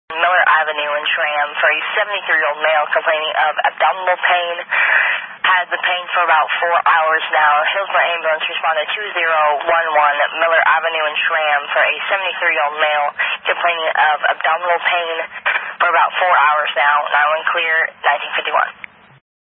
Miller Avenue in Schramm for a 73-year-old male complaining of abdominal pain. Had the pain for about 4 hours now. Hillsborough Ambulance responded 2011 Miller Avenue in Schramm for a 73-year-old male complaining of abdominal pain for about 4 hours now. 911 clear, 1951.